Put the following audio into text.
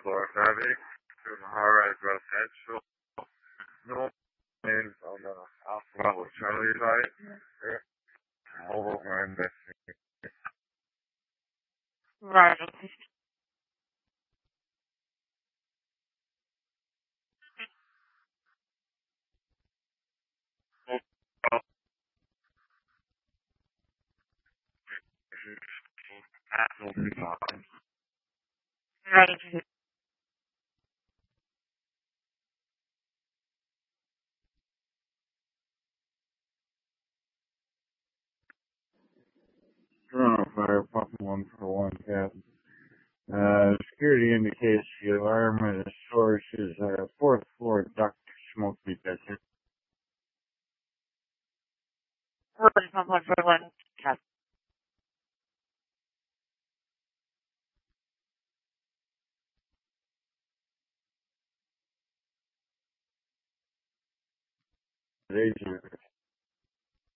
floor traffic through the high-rise residential. No lanes on the Alpha with Charlie side. Over and Right. Right. Toronto Fire, pump 141 cap. Security indicates the alarm at the source is fourth floor duct smoke detector. Pump 141. Cap. Agent